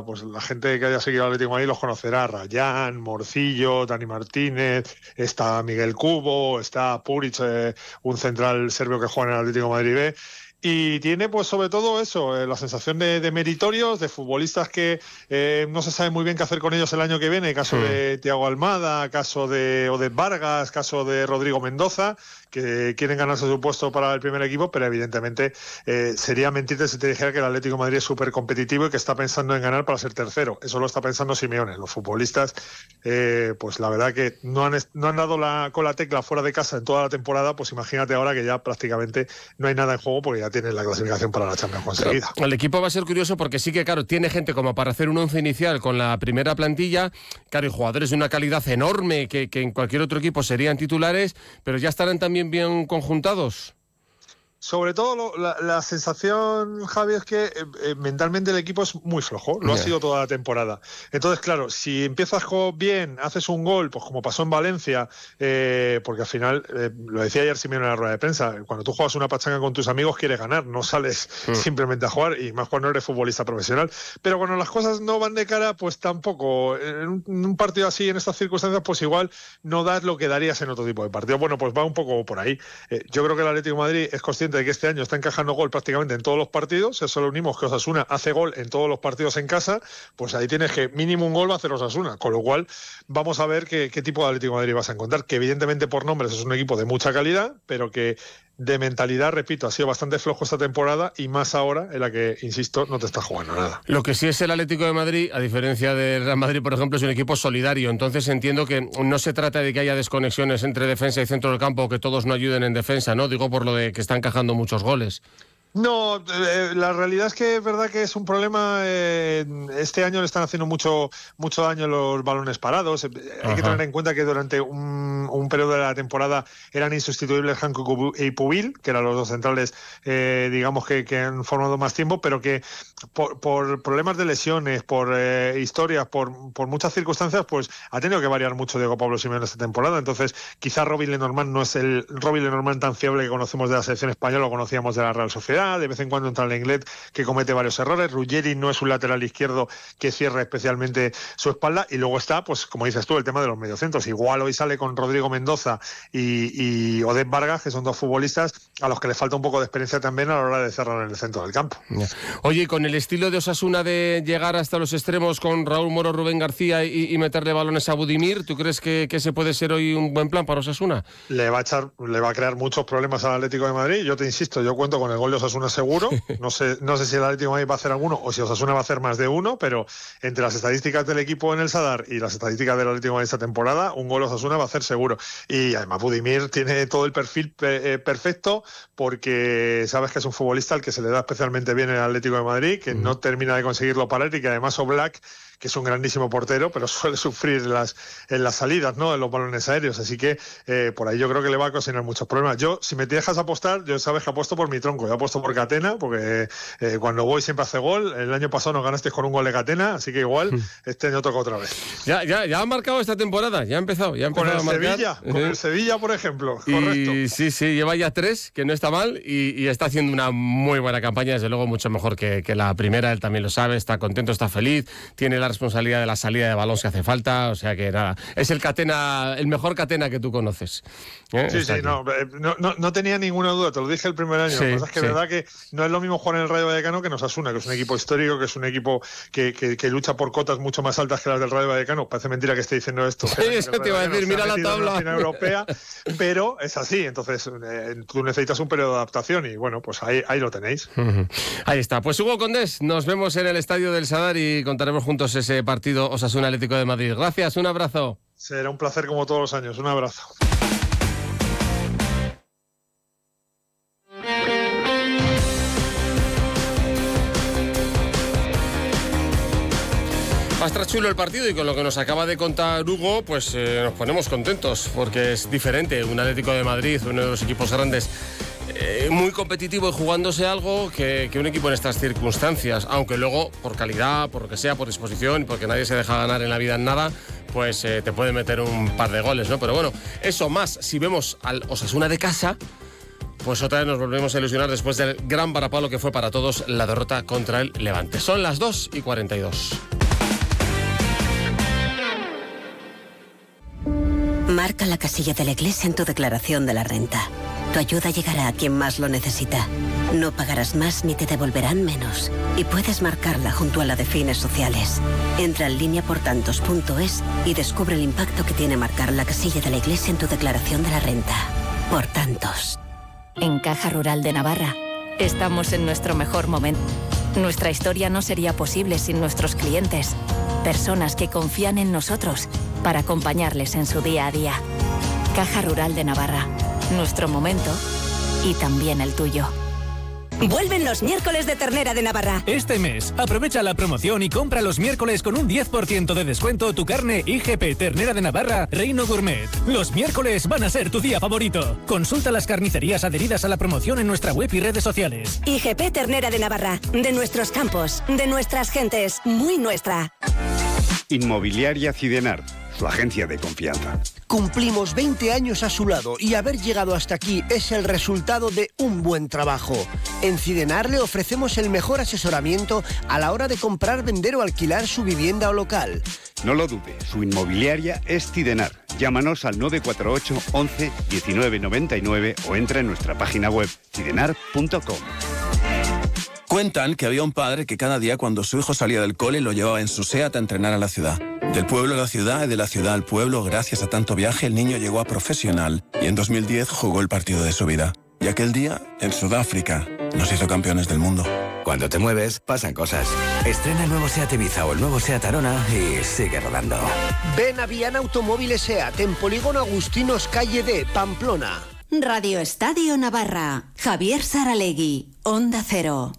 pues la gente que haya seguido al Atlético de Madrid los conocerá: Rayán, Morcillo, Dani Martínez, está Miguel Cubo, está Puric, un central serbio que juega en el Atlético de Madrid B. Y tiene, pues, sobre todo eso, la sensación de meritorios, de futbolistas que no se sabe muy bien qué hacer con ellos el año que viene. Caso de Thiago Almada, caso de Oded Vargas, caso de Rodrigo Mendoza, que quieren ganarse su puesto para el primer equipo, pero evidentemente sería mentirte si te dijera que el Atlético de Madrid es súper competitivo y que está pensando en ganar para ser tercero. Eso lo está pensando Simeone. Los futbolistas, pues la verdad que no han dado con la tecla fuera de casa en toda la temporada. Pues imagínate ahora que ya prácticamente no hay nada en juego, porque ya tienen la clasificación para la Champions conseguida. El equipo va a ser curioso porque sí que, claro, tiene gente como para hacer un once inicial con la primera plantilla, claro, y jugadores de una calidad enorme que en cualquier otro equipo serían titulares, pero ya estarán también bien conjuntados. Sobre todo la sensación, Javi, es que mentalmente el equipo es muy flojo, lo ha sido toda la temporada. Entonces, claro, si empiezas bien, haces un gol, pues como pasó en Valencia, porque al final, lo decía ayer Simeone en la rueda de prensa, cuando tú juegas una pachanga con tus amigos quieres ganar, no sales simplemente a jugar, y más cuando eres futbolista profesional. Pero cuando las cosas no van de cara, pues tampoco. En un partido así, en estas circunstancias, pues igual no das lo que darías en otro tipo de partido. Bueno, pues va un poco por ahí. Yo creo que el Atlético de Madrid es consciente de que este año está encajando gol prácticamente en todos los partidos. Eso lo unimos que Osasuna hace gol en todos los partidos en casa, pues ahí tienes que mínimo un gol va a hacer Osasuna, con lo cual vamos a ver qué tipo de Atlético de Madrid vas a encontrar, que evidentemente por nombres es un equipo de mucha calidad, pero que de mentalidad, repito, ha sido bastante flojo esta temporada, y más ahora en la que, insisto, no te está jugando nada. Lo que sí es el Atlético de Madrid, a diferencia del Real Madrid, por ejemplo, es un equipo solidario. Entonces entiendo que no se trata de que haya desconexiones entre defensa y centro del campo, que todos no ayuden en defensa, ¿no? Digo por lo de que está encajando muchos goles. No, la realidad es que es verdad que es un problema. Este año le están haciendo mucho daño los balones parados. Hay que tener en cuenta que durante un periodo de la temporada eran insustituibles Hankook y Pubil, que eran los dos centrales, digamos que han formado más tiempo, pero que por problemas de lesiones, por historias, por muchas circunstancias, pues ha tenido que variar mucho Diego Pablo Simeone esta temporada. Entonces, quizás Robin Lenormand no es el Robin Lenormand tan fiable que conocemos de la selección española, lo conocíamos de la Real Sociedad. De vez en cuando entra el Lenglet, que comete varios errores. Ruggeri no es un lateral izquierdo que cierre especialmente su espalda. Y luego está, pues como dices tú, el tema de los mediocentros. Igual hoy sale con Rodrigo Mendoza y Oded Vargas, que son dos futbolistas a los que le falta un poco de experiencia también a la hora de cerrar en el centro del campo. Oye, con el estilo de Osasuna de llegar hasta los extremos con Raúl Moro, Rubén García y meterle balones a Budimir, ¿tú crees que ese puede ser hoy un buen plan para Osasuna? Le va a crear muchos problemas al Atlético de Madrid. Yo te insisto, yo cuento con el gol de Osasuna seguro. No sé si el Atlético de Madrid va a hacer alguno o si Osasuna va a hacer más de uno, pero entre las estadísticas del equipo en el Sadar y las estadísticas del Atlético de Madrid esta temporada, un gol Osasuna va a hacer seguro. Y además Budimir tiene todo el perfil perfecto, porque sabes que es un futbolista al que se le da especialmente bien en el Atlético de Madrid, que no termina de conseguirlo parar, y que además Oblak, que es un grandísimo portero, pero suele sufrir en las salidas, ¿no?, en los balones aéreos. Así que por ahí yo creo que le va a ocasionar muchos problemas. Yo, si me dejas apostar, yo sabes que apuesto por mi tronco. Yo apuesto por Catena, porque cuando voy siempre hace gol. El año pasado nos ganaste con un gol de Catena, así que igual este año toca otra vez. Ya ha marcado esta temporada, ya ha empezado con el a marcar. Con el Sevilla, por ejemplo. Correcto. Sí, lleva ya 3, que no está mal, y está haciendo una muy buena campaña, desde luego mucho mejor que la primera. Él también lo sabe, está contento, está feliz, tiene la responsabilidad de la salida de balón si hace falta, o sea que nada, es el mejor Catena que tú conoces. Sí, no tenía ninguna duda, te lo dije el primer año. Lo que pasa es que es verdad que no es lo mismo jugar en el Rayo Vallecano que en Osasuna, que es un equipo histórico, que es un equipo que lucha por cotas mucho más altas que las del Rayo Vallecano. Parece mentira que esté diciendo esto. Sí, eso te iba a decir, mira la tabla. Final europea, pero es así. Entonces tú necesitas un periodo de adaptación y bueno, pues ahí lo tenéis. Ahí está. Pues Hugo Condés, nos vemos en el Estadio del Sadar y contaremos juntos ese partido Osasuna Atlético de Madrid. Gracias, un abrazo. Será un placer como todos los años. Un abrazo. Va a estar chulo el partido, y con lo que nos acaba de contar Hugo, pues nos ponemos contentos, porque es diferente. Un Atlético de Madrid, uno de los equipos grandes, muy competitivo y jugándose algo que un equipo en estas circunstancias, aunque luego por calidad, por lo que sea, por disposición, porque nadie se deja ganar en la vida en nada, pues te puede meter un par de goles, ¿no? Pero bueno, eso más, si vemos al Osasuna de casa, pues otra vez nos volvemos a ilusionar después del gran varapalo que fue para todos la derrota contra el Levante. Son las 2:42. Marca la casilla de la Iglesia en tu declaración de la renta. Tu ayuda llegará a quien más lo necesita. No pagarás más ni te devolverán menos. Y puedes marcarla junto a la de fines sociales. Entra en lineaportantos.es y descubre el impacto que tiene marcar la casilla de la Iglesia en tu declaración de la renta. Por tantos. En Caja Rural de Navarra, estamos en nuestro mejor momento. Nuestra historia no sería posible sin nuestros clientes. Personas que confían en nosotros para acompañarles en su día a día. Caja Rural de Navarra. Nuestro momento y también el tuyo. Vuelven los miércoles de ternera de Navarra. Este mes, aprovecha la promoción y compra los miércoles con un 10% de descuento tu carne IGP Ternera de Navarra Reino Gourmet. Los miércoles van a ser tu día favorito. Consulta las carnicerías adheridas a la promoción en nuestra web y redes sociales. IGP Ternera de Navarra. De nuestros campos, de nuestras gentes, muy nuestra. Inmobiliaria Cidenar, su agencia de confianza. Cumplimos 20 años a su lado y haber llegado hasta aquí es el resultado de un buen trabajo. En Cidenar le ofrecemos el mejor asesoramiento a la hora de comprar, vender o alquilar su vivienda o local. No lo dude, su inmobiliaria es Cidenar. Llámanos al 948 11 19 99 o entra en nuestra página web cidenar.com. Cuentan que había un padre que cada día cuando su hijo salía del cole lo llevaba en su SEAT a entrenar a la ciudad. Del pueblo a la ciudad y de la ciudad al pueblo, gracias a tanto viaje, el niño llegó a profesional y en 2010 jugó el partido de su vida. Y aquel día, en Sudáfrica, nos hizo campeones del mundo. Cuando te mueves, pasan cosas. Estrena el nuevo SEAT Ibiza o el nuevo SEAT Arona y sigue rodando. Ven a Viana Automóviles SEAT en Polígono Agustinos, calle D, Pamplona. Radio Estadio Navarra. Javier Saralegui. Onda Cero.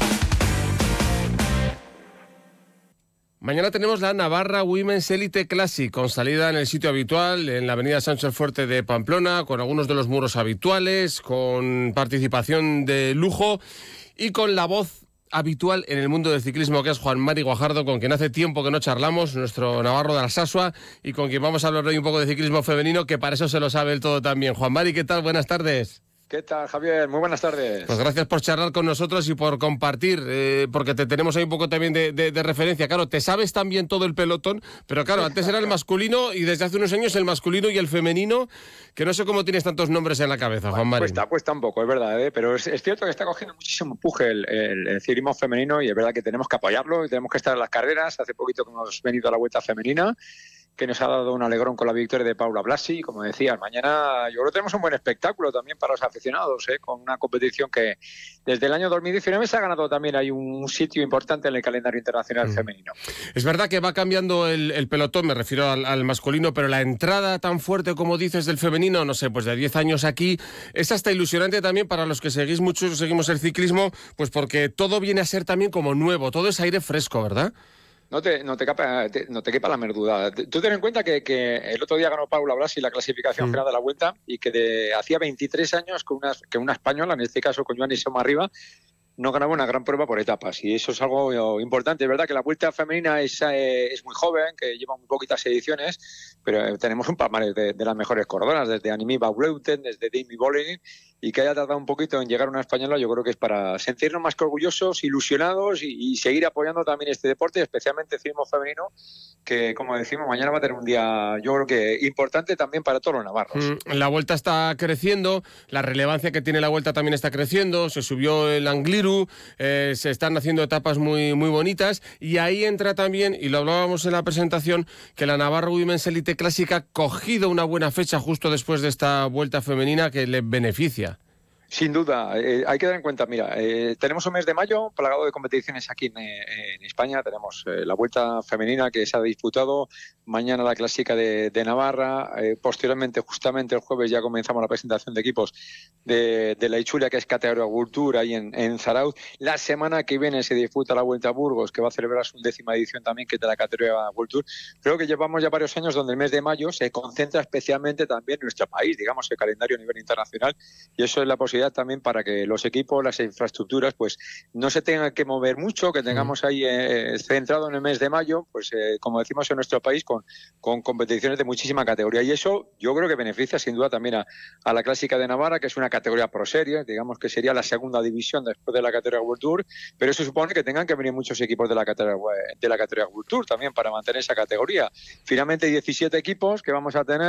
Mañana tenemos la Navarra Women's Elite Classic, con salida en el sitio habitual, en la avenida Sánchez Fuerte de Pamplona, con algunos de los muros habituales, con participación de lujo y con la voz habitual en el mundo del ciclismo, que es Juan Mari Guajardo, con quien hace tiempo que no charlamos, nuestro navarro de Alsasua, y con quien vamos a hablar hoy un poco de ciclismo femenino, que para eso se lo sabe el todo también. Juan Mari, ¿qué tal? Buenas tardes. ¿Qué tal, Javier? Muy buenas tardes. Pues gracias por charlar con nosotros y por compartir, porque te tenemos ahí un poco también de referencia. Claro, te sabes también todo el pelotón, pero claro, antes era el masculino y desde hace unos años el masculino y el femenino, que no sé cómo tienes tantos nombres en la cabeza, Juan Mari. Cuesta un poco, es verdad, pero es cierto que está cogiendo muchísimo empuje el ciclismo femenino y es verdad que tenemos que apoyarlo y tenemos que estar en las carreras. Hace poquito que hemos venido a la Vuelta Femenina, que nos ha dado un alegrón con la victoria de Paula Blasi. Como decías, mañana yo creo que tenemos un buen espectáculo también para los aficionados, con una competición que desde el año 2019 se ha ganado también hay un sitio importante en el calendario internacional femenino. Es verdad que va cambiando el pelotón, me refiero al masculino, pero la entrada tan fuerte como dices del femenino, no sé, pues de 10 años aquí, es hasta ilusionante también para los que seguimos el ciclismo, pues porque todo viene a ser también como nuevo, todo es aire fresco, ¿verdad? No te quepa la menor duda. Tú ten en cuenta que el otro día ganó Paula Blasi la clasificación final de la Vuelta y que hacía 23 años que una española, en este caso con Joanny Soma arriba, no ganaba una gran prueba por etapas, y eso es algo importante. Es verdad que la Vuelta Femenina es muy joven, que lleva muy poquitas ediciones, pero tenemos un palmarés de las mejores corredoras, desde Annemiek van Vleuten, desde Demi Vollering, y que haya tardado un poquito en llegar a una española, yo creo que es para sentirnos más que orgullosos, ilusionados y seguir apoyando también este deporte, especialmente el ciclismo femenino, que, como decimos, mañana va a tener un día, yo creo que importante también para todos los navarros. La Vuelta está creciendo, la relevancia que tiene la Vuelta también está creciendo, se subió el Angliru, se están haciendo etapas muy, muy bonitas, y ahí entra también, y lo hablábamos en la presentación, que la Navarra Women's Elite Classic ha cogido una buena fecha justo después de esta Vuelta femenina que le beneficia. Sin duda, hay que tener en cuenta, mira, tenemos un mes de mayo plagado de competiciones aquí en España. Tenemos la Vuelta Femenina que se ha disputado, mañana la Clásica de Navarra, posteriormente, justamente el jueves, ya comenzamos la presentación de equipos de la Ichulia, que es categoría World Tour, ahí en Zarauz. La semana que viene se disputa la Vuelta a Burgos, que va a celebrar su 10ª edición también, que es de la categoría World Tour. Creo que llevamos ya varios años donde el mes de mayo se concentra especialmente también en nuestro país, digamos, el calendario a nivel internacional, y eso es la posibilidad también para que los equipos, las infraestructuras, pues no se tengan que mover mucho, que tengamos ahí centrado en el mes de mayo, pues como decimos en nuestro país, con competiciones de muchísima categoría, y eso yo creo que beneficia sin duda también a la Clásica de Navarra, que es una categoría pro serie, digamos que sería la segunda división después de la categoría World Tour, pero eso supone que tengan que venir muchos equipos de la categoría World Tour también para mantener esa categoría. Finalmente 17 equipos que vamos a tener,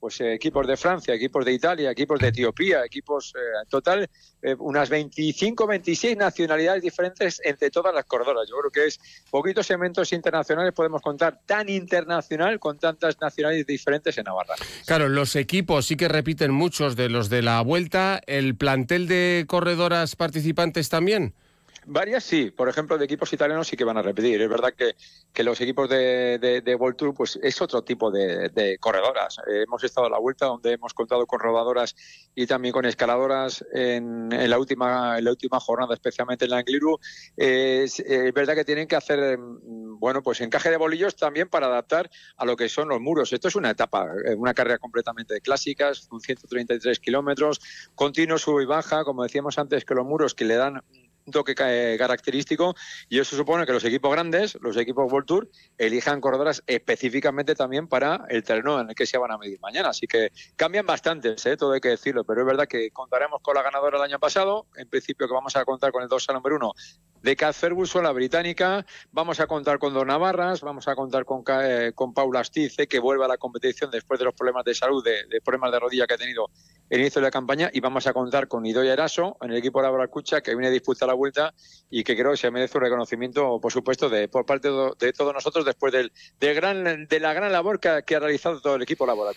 pues equipos de Francia, equipos de Italia, equipos de Etiopía, equipos total, unas 25, 26 nacionalidades diferentes entre todas las corredoras. Yo creo que es poquitos eventos internacionales podemos contar tan internacional con tantas nacionalidades diferentes en Navarra. Claro, los equipos sí que repiten muchos de los de la Vuelta. ¿El plantel de corredoras participantes también? Varias sí, por ejemplo, de equipos italianos sí que van a repetir. Es verdad que los equipos de World Tour pues es otro tipo de corredoras. Hemos estado a la Vuelta donde hemos contado con rodadoras y también con escaladoras en la última jornada, especialmente en la Angliru. Es verdad que tienen que hacer pues encaje de bolillos también para adaptar a lo que son los muros. Esto es una etapa, una carrera completamente de clásicas, con 133 kilómetros, continuo sube y baja, como decíamos antes, que los muros que le dan un toque característico, y eso supone que los equipos grandes, los equipos World Tour, elijan corredoras específicamente también para el terreno en el que se van a medir mañana. Así que cambian bastantes, todo hay que decirlo, pero es verdad que contaremos con la ganadora del año pasado, en principio que vamos a contar con el dorsal número 1 de Cat Ferguson, la británica, vamos a contar con dos navarras, vamos a contar con Paula Astice, que vuelve a la competición después de los problemas de salud, de problemas de rodilla que ha tenido el inicio de la campaña, y vamos a contar con Idoia Eraso en el equipo de la Cucha, que viene a disputar la Vuelta y que creo que se merece un reconocimiento, por supuesto, por parte de todos nosotros después de la gran labor que ha realizado todo el equipo laboral.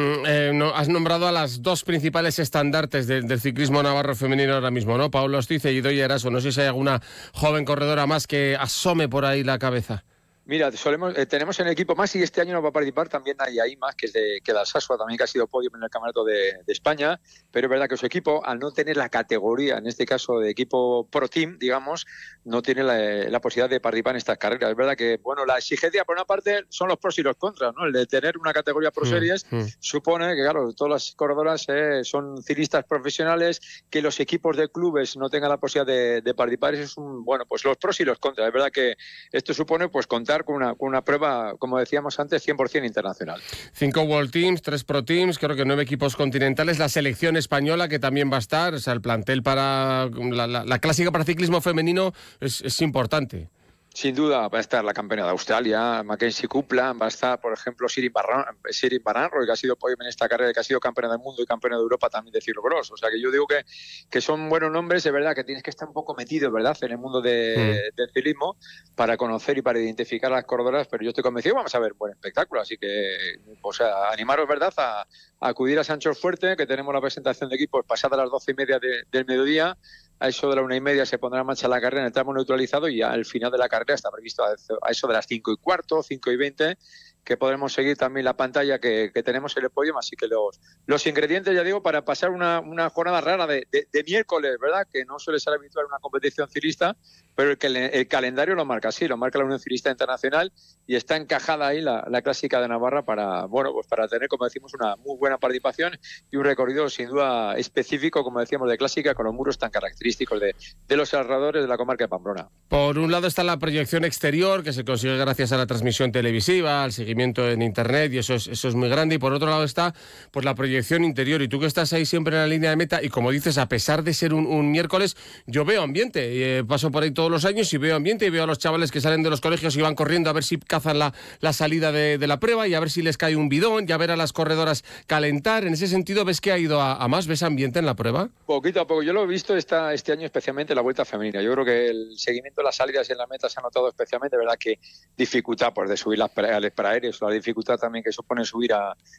Has nombrado a las dos principales estandartes del ciclismo navarro femenino ahora mismo, ¿no? Paula Astice y Idoia Eraso. No sé si hay alguna joven corredora más que asome por ahí la cabeza. Mira, tenemos en el equipo más, y este año nos va a participar también ahí más, que es de Alsasua, también que ha sido podio en el Campeonato de España, pero es verdad que su equipo, al no tener la categoría, en este caso de equipo Pro Team, digamos, no tiene la posibilidad de participar en estas carreras. Es verdad que, la exigencia, por una parte, son los pros y los contras, ¿no? El de tener una categoría Pro Series supone que, claro, todas las corredoras son ciclistas profesionales, que los equipos de clubes no tengan la posibilidad de participar. Eso es pues los pros y los contras. Es verdad que esto supone, pues, contar con una prueba, como decíamos antes, 100% internacional. 5 World Teams, 3 Pro Teams, creo que 9 equipos continentales, la selección española que también va a estar, o sea, el plantel para la clásica para ciclismo femenino es importante. Sin duda va a estar la campeona de Australia, Mackenzie Coupland, va a estar, por ejemplo, Sirin Baranro, que ha sido podio en esta carrera, que ha sido campeona del mundo y campeona de Europa también de ciclocross. O sea que yo digo que son buenos nombres, es verdad que tienes que estar un poco metido, ¿verdad?, en el mundo del ciclismo para conocer y para identificar a las corredoras, pero yo estoy convencido que vamos a ver buen espectáculo, así que animaros, ¿verdad?, a acudir a Sánchez Fuerte, que tenemos la presentación de equipos pasada a las 12:30 del mediodía. A eso de la 1:30 se pondrá en marcha la carrera en el tramo neutralizado, y al final de la carrera está previsto a eso de las 5:15, 5:20, que podremos seguir también la pantalla que tenemos en el podio. Así que los ingredientes, ya digo, para pasar una jornada rara de miércoles, ¿verdad?, que no suele ser habitual en una competición ciclista, pero el calendario lo marca así, lo marca la Unión Ciclista Internacional, y está encajada ahí la clásica de Navarra para tener, como decimos, una muy buena participación y un recorrido sin duda específico, como decíamos, de clásica, con los muros tan característicos de los alrededores de la comarca de Pamplona. Por un lado está la proyección exterior, que se consigue gracias a la transmisión televisiva, al seguimiento en internet, y eso es muy grande, y por otro lado está pues la proyección interior, y tú que estás ahí siempre en la línea de meta, y como dices, a pesar de ser un miércoles, yo veo ambiente, paso por ahí todos los años y veo ambiente, y veo a los chavales que salen de los colegios y van corriendo a ver si cazan la salida de la prueba, y a ver si les cae un bidón, y a ver a las corredoras calentar. En ese sentido, ¿ves que ha ido a más? ¿Ves ambiente en la prueba? Poquito a poco, yo lo he visto este año, especialmente la Vuelta femenina. Yo creo que el seguimiento de las salidas y en la meta se ha notado especialmente, ¿verdad?, que dificultad pues de subir para aéreos, la dificultad también que supone subir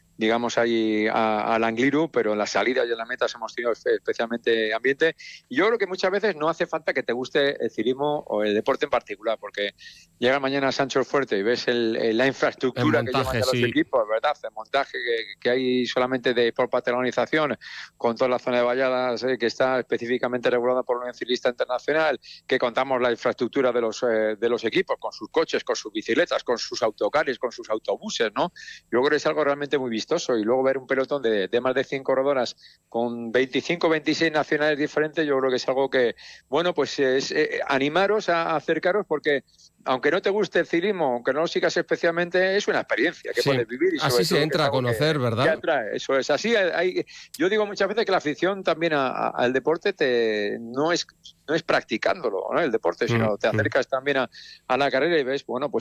al Angliru, pero en las salidas y en la meta hemos tenido especialmente ambiente. Y yo creo que muchas veces no hace falta que te guste el ciclismo o el deporte en particular, porque llega mañana a Sánchez Fuerte y ves la infraestructura que llevan los equipos, ¿verdad?, el montaje que hay solamente por paternalización, con toda la zona de valladas que está específicamente regulada por la Unión Ciclista Internacional, que contamos la infraestructura de los equipos, con sus coches, con sus bicicletas, con sus autocares, con sus autobuses, ¿no? Yo creo que es algo realmente muy vistoso, y luego ver un pelotón de más de 100 corredoras con 25, 26 nacionales diferentes, yo creo que es algo que, pues es animaros a acercaros, porque aunque no te guste el ciclismo, aunque no lo sigas especialmente, es una experiencia que puedes vivir. Y así se entra a conocer, ¿verdad? Que atrae, eso es. Así yo digo muchas veces que la afición también al deporte no es practicándolo, ¿no?, el deporte, sino te acercas también a la carrera y ves, pues